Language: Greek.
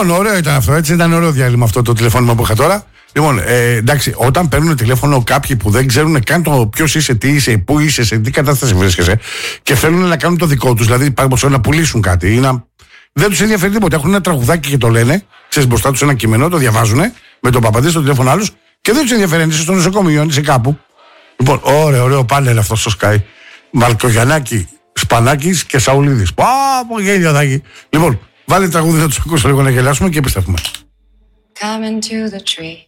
Λοιπόν, ωραίο ήταν αυτό. Έτσι ήταν ωραίο διάλειμμα αυτό το τηλεφώνημα που είχα τώρα. Λοιπόν, εντάξει, όταν παίρνουν τηλέφωνο κάποιοι που δεν ξέρουν καν το ποιος είσαι, τι είσαι, πού είσαι, σε τι κατάσταση βρίσκεσαι και θέλουν να κάνουν το δικό τους, δηλαδή να πουλήσουν κάτι ή να. Δεν τους ενδιαφέρει τίποτα. Έχουν ένα τραγουδάκι και το λένε, ξέρεις, μπροστά τους ένα κείμενο, το διαβάζουν με τον παπαντή στο τηλέφωνο άλλους και δεν τους ενδιαφέρει αν είσαι στο νοσοκομείο, αν είσαι κάπου. Λοιπόν, ωραίο πάνελ αυτό στο Sky. Μαλκογιαννάκη, Σπανάκης και Σαουλίδης. Πω, γέλιο θα έχει. Λοιπόν, βάλε τραγούδι να τους ακούσω λίγο να γελάσουμε και επιστρέφουμε. Coming to the tree.